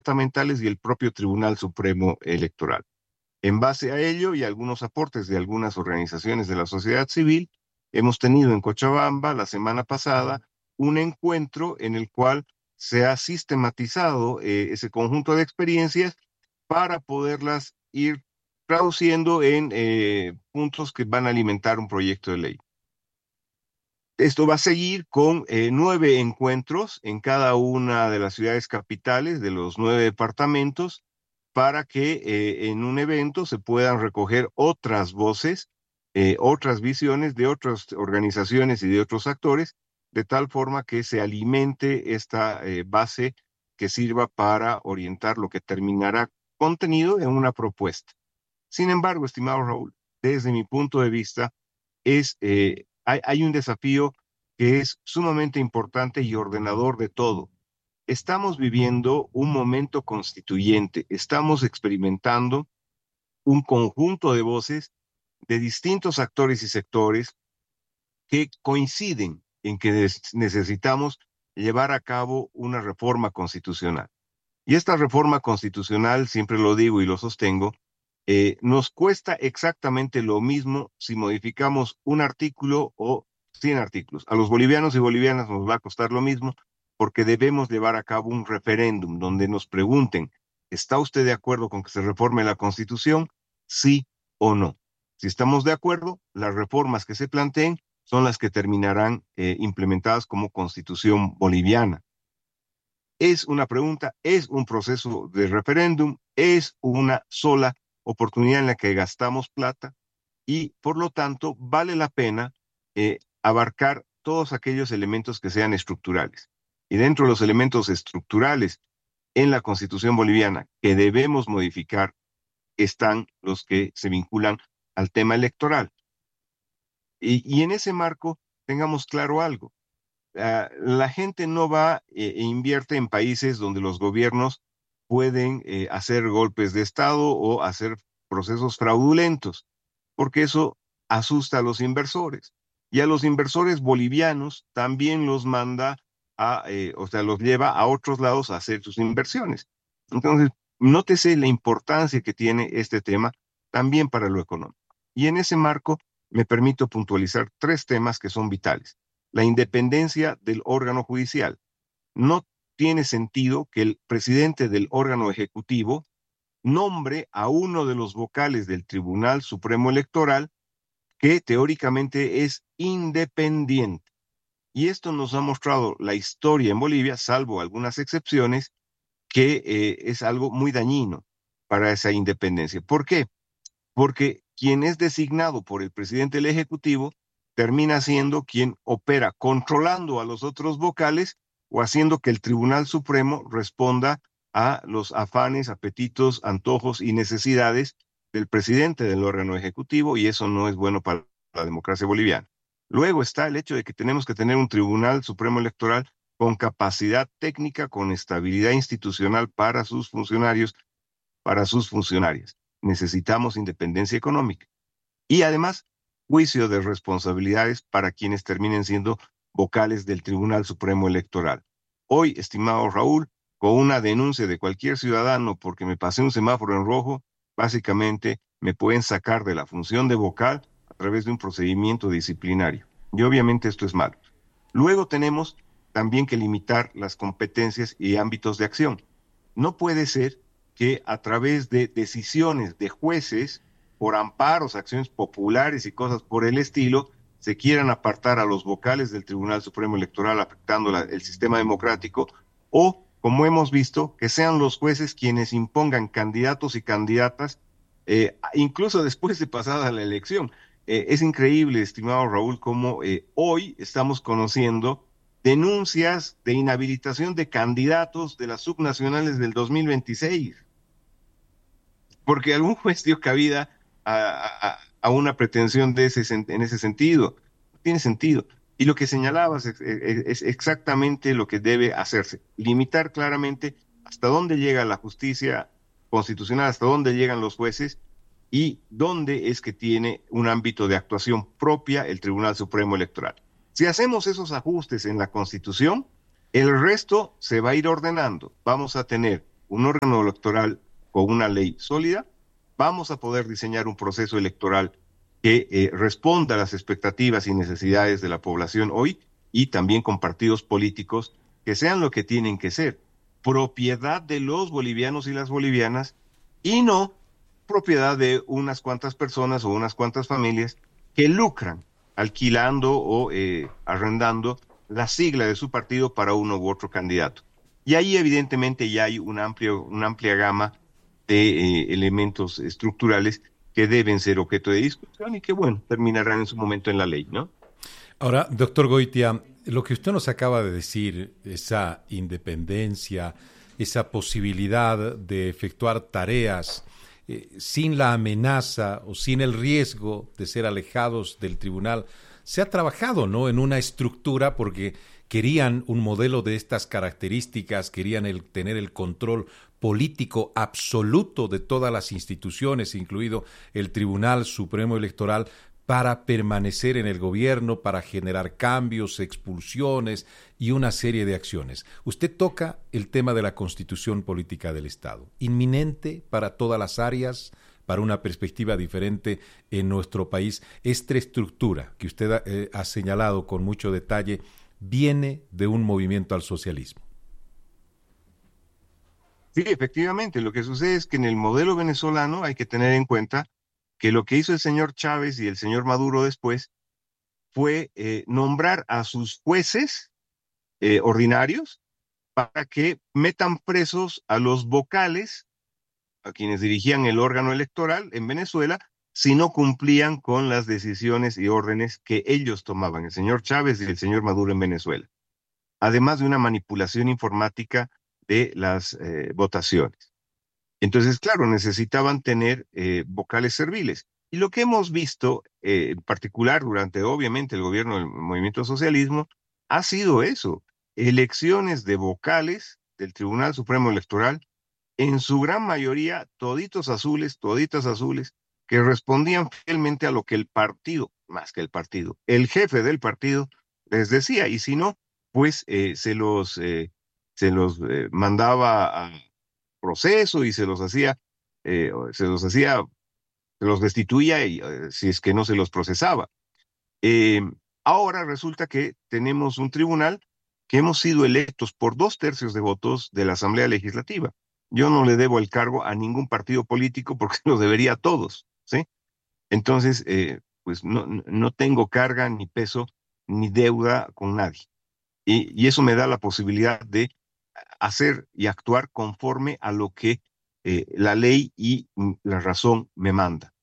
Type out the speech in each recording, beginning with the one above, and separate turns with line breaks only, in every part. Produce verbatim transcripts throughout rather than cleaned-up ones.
departamentales y el propio Tribunal Supremo Electoral. En base a ello y algunos aportes de algunas organizaciones de la sociedad civil, hemos tenido en Cochabamba la semana pasada un encuentro en el cual se ha sistematizado eh, ese conjunto de experiencias para poderlas ir traduciendo en eh, puntos que van a alimentar un proyecto de ley. Esto va a seguir con eh, nueve encuentros en cada una de las ciudades capitales de los nueve departamentos para que eh, en un evento se puedan recoger otras voces, eh, otras visiones de otras organizaciones y de otros actores, de tal forma que se alimente esta eh, base que sirva para orientar lo que terminará contenido en una propuesta. Sin embargo, estimado Raúl, desde mi punto de vista, es, eh, hay, hay un desafío que es sumamente importante y ordenador de todo. Estamos viviendo un momento constituyente, estamos experimentando un conjunto de voces de distintos actores y sectores que coinciden en que necesitamos llevar a cabo una reforma constitucional. Y esta reforma constitucional, siempre lo digo y lo sostengo, eh, nos cuesta exactamente lo mismo si modificamos un artículo o cien artículos. A los bolivianos y bolivianas nos va a costar lo mismo porque debemos llevar a cabo un referéndum donde nos pregunten, ¿está usted de acuerdo con que se reforme la Constitución? Sí o no. Si estamos de acuerdo, las reformas que se planteen son las que terminarán eh, implementadas como Constitución boliviana. Es una pregunta, es un proceso de referéndum, es una sola oportunidad en la que gastamos plata y por lo tanto vale la pena eh, abarcar todos aquellos elementos que sean estructurales. Y dentro de los elementos estructurales en la Constitución boliviana que debemos modificar están los que se vinculan al tema electoral. Y, y en ese marco tengamos claro algo. Uh, la gente no va eh, e invierte en países donde los gobiernos pueden eh, hacer golpes de Estado o hacer procesos fraudulentos, porque eso asusta a los inversores. Y a los inversores bolivianos también los manda a, eh, o sea, los lleva a otros lados a hacer sus inversiones. Entonces, nótese la importancia que tiene este tema también para lo económico. Y en ese marco me permito puntualizar tres temas que son vitales. La independencia del órgano judicial. No tiene sentido que el presidente del órgano ejecutivo nombre a uno de los vocales del Tribunal Supremo Electoral que teóricamente es independiente. Y esto nos ha mostrado la historia en Bolivia, salvo algunas excepciones, que eh, es algo muy dañino para esa independencia. ¿Por qué? Porque quien es designado por el presidente del Ejecutivo termina siendo quien opera controlando a los otros vocales o haciendo que el Tribunal Supremo responda a los afanes, apetitos, antojos y necesidades del presidente del órgano ejecutivo, y eso no es bueno para la democracia boliviana. Luego está el hecho de que tenemos que tener un Tribunal Supremo Electoral con capacidad técnica, con estabilidad institucional para sus funcionarios, para sus funcionarias. Necesitamos independencia económica. Y además, juicio de responsabilidades para quienes terminen siendo vocales del Tribunal Supremo Electoral. Hoy, estimado Raúl, con una denuncia de cualquier ciudadano porque me pasé un semáforo en rojo, básicamente me pueden sacar de la función de vocal a través de un procedimiento disciplinario. Y obviamente esto es malo. Luego tenemos también que limitar las competencias y ámbitos de acción. No puede ser que a través de decisiones de jueces, por amparos, acciones populares y cosas por el estilo, se quieran apartar a los vocales del Tribunal Supremo Electoral afectando la, el sistema democrático, o, como hemos visto, que sean los jueces quienes impongan candidatos y candidatas, eh, incluso después de pasada la elección. Eh, es increíble, estimado Raúl, cómo eh, hoy estamos conociendo denuncias de inhabilitación de candidatos de las subnacionales del dos mil veintiséis, porque algún juez dio cabida a, a, a una pretensión de ese, en ese sentido. No tiene sentido. Y lo que señalabas es, es, es exactamente lo que debe hacerse. Limitar claramente hasta dónde llega la justicia constitucional, hasta dónde llegan los jueces y dónde es que tiene un ámbito de actuación propia el Tribunal Supremo Electoral. Si hacemos esos ajustes en la Constitución, el resto se va a ir ordenando. Vamos a tener un órgano electoral con una ley sólida, vamos a poder diseñar un proceso electoral que eh, responda a las expectativas y necesidades de la población hoy y también con partidos políticos que sean lo que tienen que ser, propiedad de los bolivianos y las bolivianas y no propiedad de unas cuantas personas o unas cuantas familias que lucran alquilando o eh, arrendando la sigla de su partido para uno u otro candidato. Y ahí evidentemente ya hay un amplio, una amplia gama de eh, elementos estructurales que deben ser objeto de discusión y que, bueno, terminarán en su momento en la ley, ¿no?
Ahora, doctor Goitia, lo que usted nos acaba de decir, esa independencia, esa posibilidad de efectuar tareas eh, sin la amenaza o sin el riesgo de ser alejados del tribunal, se ha trabajado, ¿no?, en una estructura porque querían un modelo de estas características, querían el, tener el control político absoluto de todas las instituciones, incluido el Tribunal Supremo Electoral, para permanecer en el gobierno, para generar cambios, expulsiones y una serie de acciones. Usted toca el tema de la constitución política del Estado, inminente para todas las áreas, para una perspectiva diferente en nuestro país. Esta estructura que usted eh, ha señalado con mucho detalle viene de un movimiento al socialismo.
Sí, efectivamente, lo que sucede es que en el modelo venezolano hay que tener en cuenta que lo que hizo el señor Chávez y el señor Maduro después fue eh, nombrar a sus jueces eh, ordinarios para que metan presos a los vocales, a quienes dirigían el órgano electoral en Venezuela, si no cumplían con las decisiones y órdenes que ellos tomaban, el señor Chávez y el señor Maduro en Venezuela, además de una manipulación informática de las eh, votaciones. Entonces, claro, necesitaban tener eh, vocales serviles. Y lo que hemos visto, eh, en particular durante, obviamente, el gobierno del movimiento socialismo, ha sido eso, elecciones de vocales del Tribunal Supremo Electoral, en su gran mayoría, toditos azules, toditas azules, que respondían fielmente a lo que el partido, más que el partido, el jefe del partido les decía, y si no, pues eh, se los, eh, se los eh, mandaba a proceso y se los hacía, eh, se los hacía, se los destituía y, eh, si es que no se los procesaba. Eh, Ahora resulta que tenemos un tribunal que hemos sido electos por dos tercios de votos de la Asamblea Legislativa. Yo no le debo el cargo a ningún partido político porque lo debería a todos, ¿sí? Entonces, eh, pues no, no tengo carga, ni peso, ni deuda con nadie. Y, y eso me da la posibilidad de hacer y actuar conforme a lo que eh, la ley y mm, la razón me manda.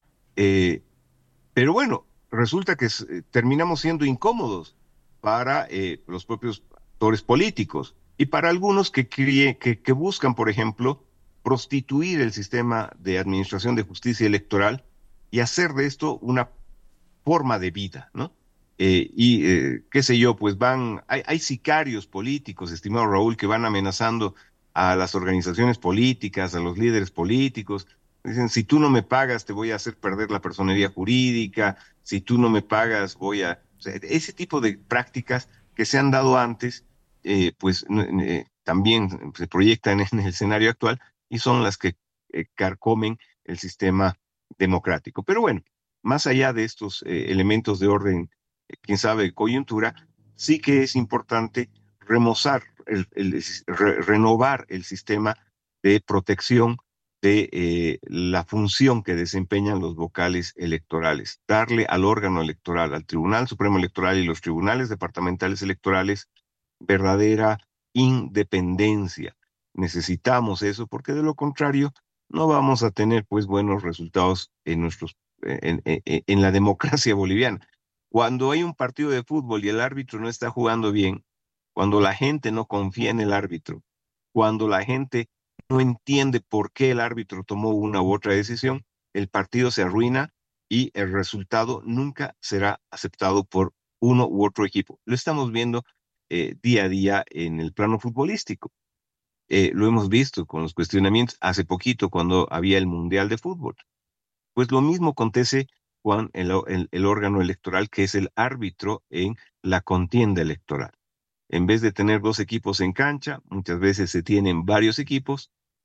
Eh, pero bueno, resulta que eh, terminamos siendo incómodos para eh, los propios actores políticos y para algunos que, crie- que, que buscan, por ejemplo, prostituir el sistema de administración de justicia electoral y hacer de esto una forma de vida, ¿no? Eh, y eh, qué sé yo, pues van, hay, hay sicarios políticos, estimado Raúl, que van amenazando a las organizaciones políticas, a los líderes políticos. Dicen, si tú no me pagas, te voy a hacer perder la personería jurídica, si tú no me pagas, voy a... O sea, ese tipo de prácticas que se han dado antes, eh, pues eh, también se proyectan en el escenario actual y son las que eh, carcomen el sistema democrático. Pero bueno, más allá de estos eh, elementos de orden, eh, quién sabe, coyuntura, sí que es importante remozar, el, el, re, renovar el sistema de protección de eh, la función que desempeñan los vocales electorales, darle al órgano electoral, al Tribunal Supremo Electoral y los tribunales departamentales electorales verdadera independencia. Necesitamos eso porque de lo contrario no vamos a tener pues buenos resultados en nuestros en, en, en la democracia boliviana. Cuando hay un partido de fútbol y el árbitro no está jugando bien, cuando la gente no confía en el árbitro, cuando la gente no entiende por qué el árbitro tomó una u otra decisión, el partido se arruina y el resultado nunca será aceptado por uno u otro equipo. Lo estamos viendo eh, día a día en el plano futbolístico. Eh, lo hemos visto con los cuestionamientos hace poquito cuando había el Mundial de Fútbol. Pues lo mismo acontece con el, el, el órgano electoral que es el árbitro en la contienda electoral. En vez de tener dos equipos en cancha, muchas veces se tienen varios equipos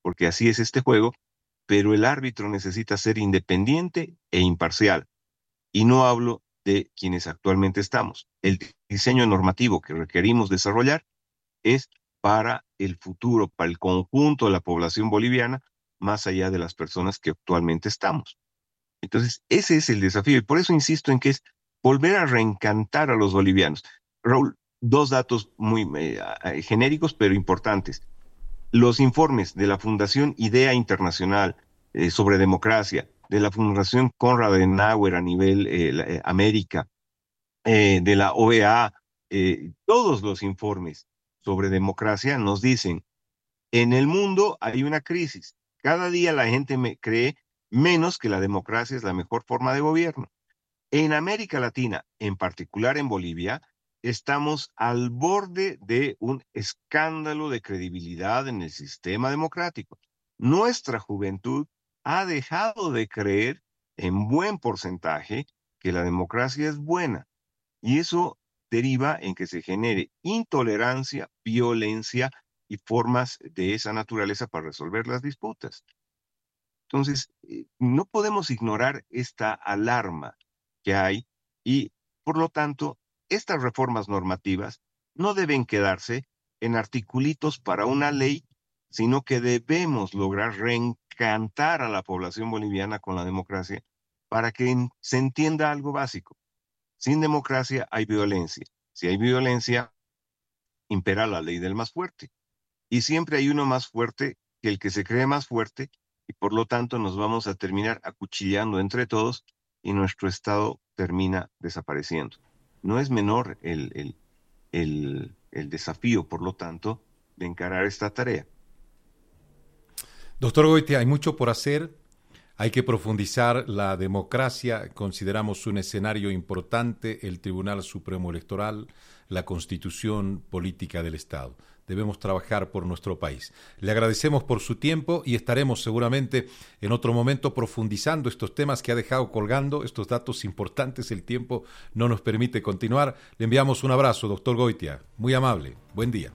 porque así es este juego, pero el árbitro necesita ser independiente e imparcial. Y no hablo de quienes actualmente estamos. El diseño normativo que requerimos desarrollar es para el futuro, para el conjunto de la población boliviana, más allá de las personas que actualmente estamos. Entonces, ese es el desafío, y por eso insisto en que es volver a reencantar a los bolivianos. Raúl, dos datos muy eh, genéricos, pero importantes. Los informes de la Fundación IDEA Internacional eh, sobre democracia, de la Fundación Konrad Adenauer a nivel eh, la, eh, América, eh, de la O E A, eh, todos los informes sobre democracia nos dicen, en el mundo hay una crisis. Cada día la gente me cree menos que la democracia es la mejor forma de gobierno. En América Latina, en particular en Bolivia, estamos al borde de un escándalo de credibilidad en el sistema democrático. Nuestra juventud ha dejado de creer en buen porcentaje que la democracia es buena, y eso deriva en que se genere intolerancia, violencia y formas de esa naturaleza para resolver las disputas. Entonces, eh, no podemos ignorar esta alarma que hay y, por lo tanto, estas reformas normativas no deben quedarse en articulitos para una ley, sino que debemos lograr reencantar a la población boliviana con la democracia para que en, se entienda algo básico. Sin democracia hay violencia. Si hay violencia, impera la ley del más fuerte. Y siempre hay uno más fuerte que el que se cree más fuerte, y por lo tanto nos vamos a terminar acuchillando entre todos y nuestro Estado termina desapareciendo. No es menor el, el, el, el desafío, por lo tanto, de encarar esta tarea.
Doctor Goitia, hay mucho por hacer. Hay que profundizar la democracia. Consideramos un escenario importante el Tribunal Supremo Electoral, la Constitución Política del Estado. Debemos trabajar por nuestro país. Le agradecemos por su tiempo y estaremos seguramente en otro momento profundizando estos temas que ha dejado colgando, estos datos importantes. El tiempo no nos permite continuar. Le enviamos un abrazo, doctor Goitia. Muy amable. Buen día.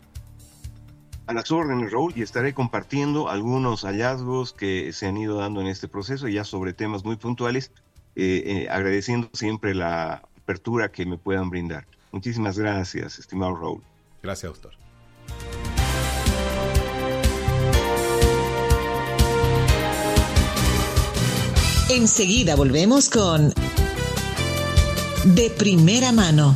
A las órdenes, Raúl, y estaré compartiendo algunos hallazgos que se han ido dando en este proceso, ya sobre temas muy puntuales, eh, eh, agradeciendo siempre la apertura que me puedan brindar. Muchísimas gracias, estimado Raúl.
Gracias, doctor.
Enseguida volvemos con De Primera Mano.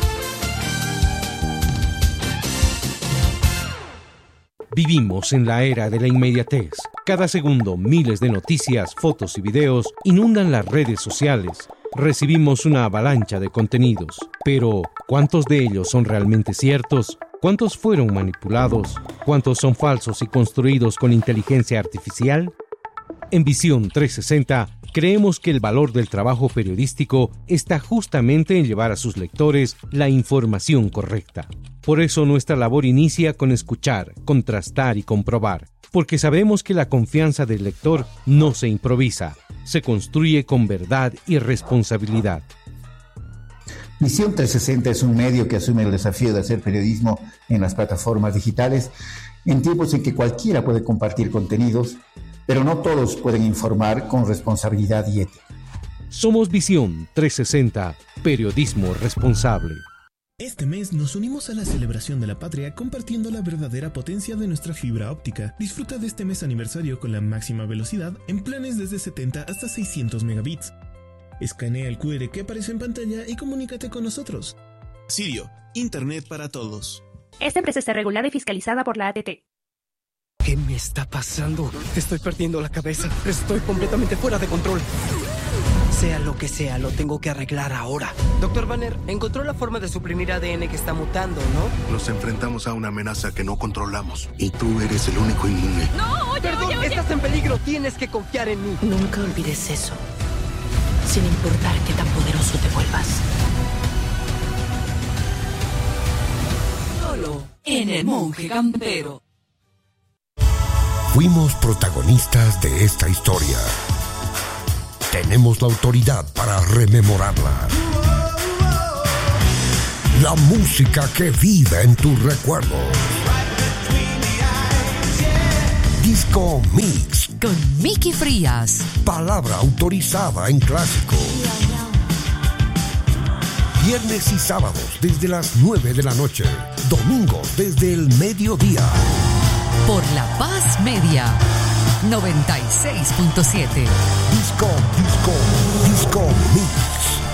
Vivimos en la era de la inmediatez. Cada segundo, miles de noticias, fotos y videos inundan las redes sociales. Recibimos una avalancha de contenidos. Pero, ¿cuántos de ellos son realmente ciertos? ¿Cuántos fueron manipulados? ¿Cuántos son falsos y construidos con inteligencia artificial? En Visión trescientos sesenta, creemos que el valor del trabajo periodístico está justamente en llevar a sus lectores la información correcta. Por eso nuestra labor inicia con escuchar, contrastar y comprobar, porque sabemos que la confianza del lector no se improvisa, se construye con verdad y responsabilidad.
Visión trescientos sesenta es un medio que asume el desafío de hacer periodismo en las plataformas digitales, en tiempos en que cualquiera puede compartir contenidos, pero no todos pueden informar con responsabilidad y ética.
Somos Visión trescientos sesenta, periodismo responsable.
Este mes nos unimos a la celebración de la patria compartiendo la verdadera potencia de nuestra fibra óptica. Disfruta de este mes aniversario con la máxima velocidad en planes desde setenta hasta seiscientos megabits. Escanea el cu erre que aparece en pantalla y comunícate con nosotros. Sirio, Internet para todos.
Esta empresa está regulada y fiscalizada por la A T T.
¿Qué me está pasando? Estoy perdiendo la cabeza. Estoy completamente fuera de control. Sea lo que sea, lo tengo que arreglar ahora. Doctor Banner, encontró la forma de suprimir A D N que está mutando, ¿no?
Nos enfrentamos a una amenaza que no controlamos. Y tú eres el único inmune.
¡No! Oye,
Perdón,
oye, oye.
estás en peligro. Tienes que confiar en mí.
Nunca olvides eso. Sin importar qué tan poderoso te vuelvas. Solo en El Monje Campero.
Fuimos protagonistas de esta historia. Tenemos la autoridad para rememorarla. La música que vive en tus recuerdos. Disco Mix.
Con Miki Frías.
Palabra autorizada en clásico. Viernes y sábados desde las nueve de la noche. Domingos desde el mediodía.
Por La Paz Media. noventa y seis punto siete.
Disco, disco, disco Mix.